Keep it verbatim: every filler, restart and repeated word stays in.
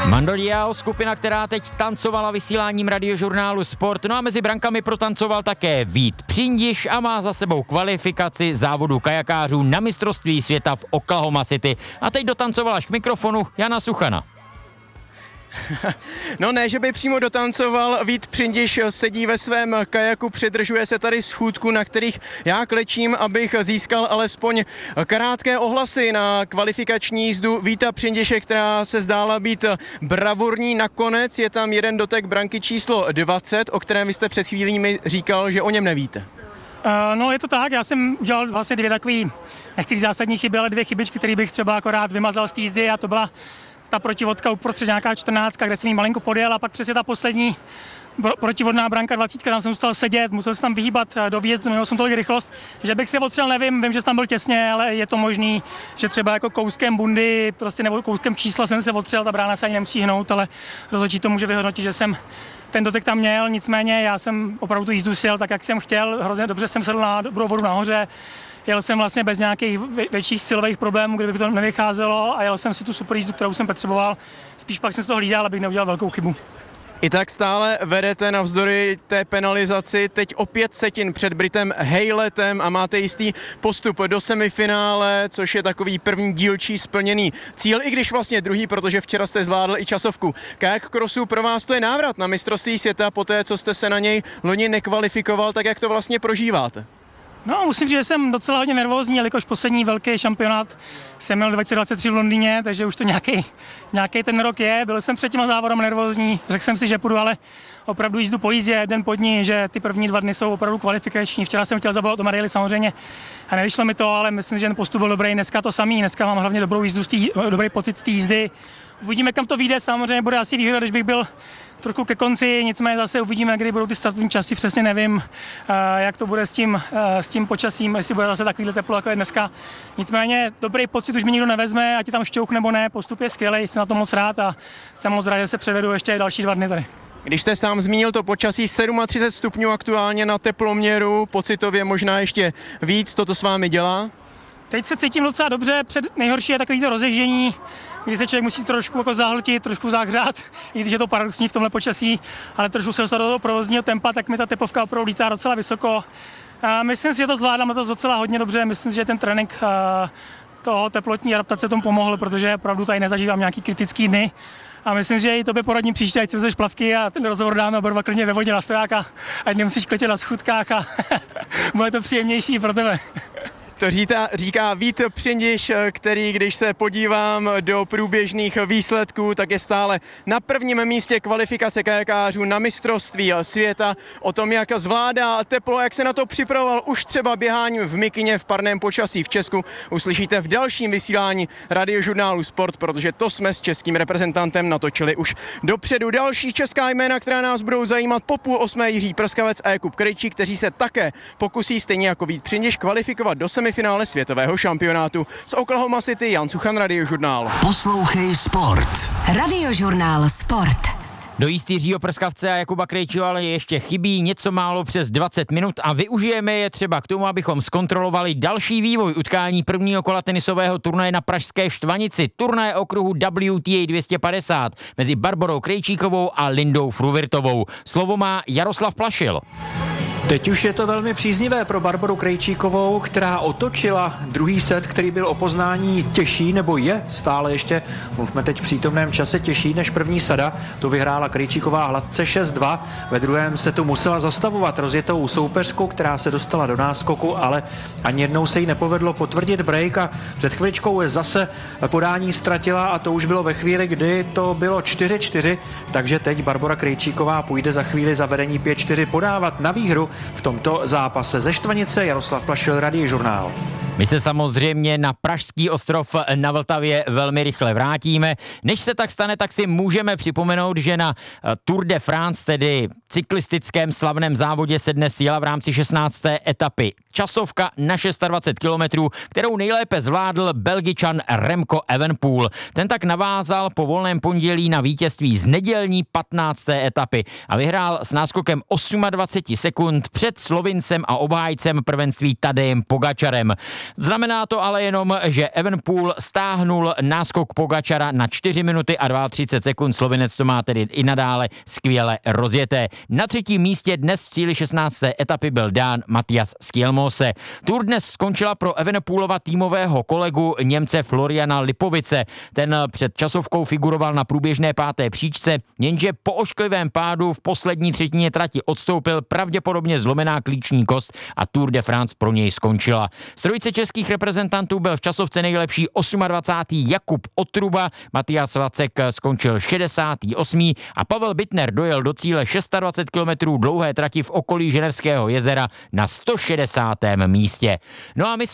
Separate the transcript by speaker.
Speaker 1: Mando Diao, skupina, která teď tancovala vysíláním Radiožurnálu Sport. No a mezi brankami protancoval také Vít Přindiš a má za sebou kvalifikaci závodu kajakářů na mistrovství světa v Oklahoma City. A teď dotancoval až k mikrofonu Jana Suchana.
Speaker 2: No ne, že by přímo dotancoval, Vít Přindiš sedí ve svém kajaku, přidržuje se tady schůdku, na kterých já klečím, abych získal alespoň krátké ohlasy na kvalifikační jízdu Víta Přindiše, která se zdála být bravurní. Nakonec je tam jeden dotek branky číslo dvacet, o kterém vy jste před chvílí mi říkal, že o něm nevíte.
Speaker 3: Uh, no je to tak, já jsem udělal vlastně dvě takové, nechci říct zásadní chyby, ale dvě chybičky, které bych třeba akorát vymazal z té jízdy, a to byla ta protivodka uprostřed nějaká čtrnáctka, kde jsem jí malinko podjel, a pak přesně ta poslední protivodná branka dvacítka, tam jsem zůstal sedět, musel jsem tam vyhýbat do výjezdu, neměl jsem tolik rychlost, že bych se otřel, nevím, vím, že jsem tam byl těsně, ale je to možný, že třeba jako kouskem bundy, prostě nebo kouskem čísla jsem se otřel, ta brána se ani nemusí hnout, ale rozhodčí to může vyhodnotit, že jsem ten dotek tam měl, nicméně já jsem opravdu tu jízdu sjel tak, jak jsem chtěl, hrozně dobře jsem sedl na dobrou vodu nahoře. Jel jsem vlastně bez nějakých větších silových problémů, kdyby to nevycházelo, a jel jsem si tu super jízdu, kterou jsem potřeboval. Spíš pak jsem si to hlídal, abych neudělal velkou chybu.
Speaker 2: I tak stále vedete navzdory té penalizaci, teď o pět setin před Britem Haylettem a máte jistý postup do semifinále, což je takový první dílčí splněný cíl, i když vlastně druhý, protože včera jste zvládl i časovku. Kajak crossu pro vás to je návrat na mistrovství světa po té, co jste se na něj loni nekvalifikoval, tak jak to vlastně prožíváte?
Speaker 3: No, musím říct, že jsem docela hodně nervózní, jelikož poslední velký šampionát jsem měl dvacet dvacet tři v Londýně, takže už to nějaký, nějaký ten rok je. Byl jsem před těma závodem nervózní, řekl jsem si, že půjdu, ale opravdu jízdu po jízdě, den po dní, že ty první dva dny jsou opravdu kvalifikační. Včera jsem chtěl zabavit o medaili samozřejmě a nevyšlo mi to, ale myslím, že ten postup byl dobrý. Dneska to samý, dneska mám hlavně dobrou jízdu, dobrý pocit z té jízdy. Uvidíme, kam to vyjde, samozřejmě bude asi výhoda, když bych byl trochu ke konci, nicméně zase uvidíme, kdy budou ty startovní časy, přesně nevím, jak to bude s tím, s tím počasím, jestli bude zase takovýhle teplo, jako je dneska. Nicméně dobrý pocit už mi nikdo nevezme, ať je tam šťouk nebo ne, postup je skvělý, jsem na to moc rád a jsem moc rád, že se převedu ještě další dva dny tady.
Speaker 2: Když jste sám zmínil to počasí, třicet sedm stupňů aktuálně na teploměru, pocitově možná ještě víc, to to s vámi dělá?
Speaker 3: Teď se cítím docela dobře, před nejhorší je takový to rozeždění, kdy se člověk musí trošku jako zahltit, trošku zahřát, i když je to paradoxní v tomhle počasí, ale trošku se dostat do toho provozního tempa, tak mi ta tepovka opravdu lítá docela vysoko. A myslím si, že to zvládám to docela hodně dobře, myslím si, že ten trénink toho teplotní adaptace tomu pomohl, protože opravdu tady nezažívám nějaký kritický dny. A myslím, že i tobě poradím příště, ať si vezeš plavky a ten rozhovor dáme oba dva klidně ve vodě na stoják a ať nemusíš kletět na schůdkách a bude to příjemnější pro tebe.
Speaker 2: To říká, říká Vít Přindiš, který, když se podívám do průběžných výsledků, tak je stále na prvním místě kvalifikace kajakářů na mistrovství světa. O tom, jak zvládá teplo, jak se na to připravoval už třeba běháním v mikině v parném počasí v Česku, uslyšíte v dalším vysílání Radiožurnálu Sport, protože to jsme s českým reprezentantem natočili už dopředu. Další česká jména, která nás budou zajímat po půl osmé, Jiří Prskavec a Jakub Krejčí, kteří se také pokusí stejně jako Vít Přindiš kvalifikovat do semifinále finále světového šampionátu. Z Oklahoma City Jan Suchan, Radiožurnál.
Speaker 4: Poslouchej Sport.
Speaker 5: Radiožurnál Sport.
Speaker 1: Do jízdy Jiřího Prskavce a Jakuba Krejčího ale ještě chybí něco málo přes dvacet minut a využijeme je třeba k tomu, abychom zkontrolovali další vývoj utkání prvního kola tenisového turnaje na pražské Štvanici. Turnaje okruhu W T A dvě stě padesát mezi Barborou Krejčíkovou a Lindou Fruvirtovou. Slovo má Jaroslav Plašil.
Speaker 6: Teď už je to velmi příznivé pro Barboru Krejčíkovou, která otočila druhý set, který byl o poznání těžší, nebo je stále ještě, mluvme teď v přítomném čase, těžší než první sada. Tu vyhrála Krejčíková hladce šest dva. Ve druhém setu musela zastavovat rozjetou soupeřku, která se dostala do náskoku, ale ani jednou se jí nepovedlo potvrdit break a před chviličkou zase podání ztratila a to už bylo ve chvíli, kdy to bylo čtyři čtyři, takže teď Barbora Krejčíková půjde za chvíli za vedení pět čtyři podávat na výhru v tomto zápase. Ze Štvanice Jaroslav Plašil, Radiožurnál.
Speaker 1: My se samozřejmě na Pražský ostrov na Vltavě velmi rychle vrátíme. Než se tak stane, tak si můžeme připomenout, že na Tour de France, tedy cyklistickém slavném závodě, se dnes jela v rámci šestnácté etapy časovka na dvacet šest kilometrů, kterou nejlépe zvládl Belgičan Remco Evenepoel. Ten tak navázal po volném pondělí na vítězství z nedělní patnácté etapy a vyhrál s náskokem dvacet osm sekund před Slovincem a obhájcem prvenství Tadejem Pogačarem. Znamená to ale jenom, že Evenepoel stáhnul náskok Pogačara na čtyři minuty a třicet dva sekund. Slovinec to má tedy i nadále skvěle rozjeté. Na třetím místě dnes v cíli šestnácté etapy byl dán Matthias Skjelmose. Tour dnes skončila pro Evenepoelova týmového kolegu Němce Floriana Lipovice. Ten před časovkou figuroval na průběžné páté příčce, jenže po ošklivém pádu v poslední třetině trati odstoupil, pravděpodobně zlomená klíční kost a Tour de France pro něj skončila. Z trojice českých reprezentantů byl v časovce nejlepší dvacátý osmý Jakub Otruba, Matias Vacek skončil šedesátý osmý a Pavel Bittner dojel do cíle dvacet šest kilometrů dlouhé trati v okolí Ženevského jezera na sto šedesátém místě. No a my jsme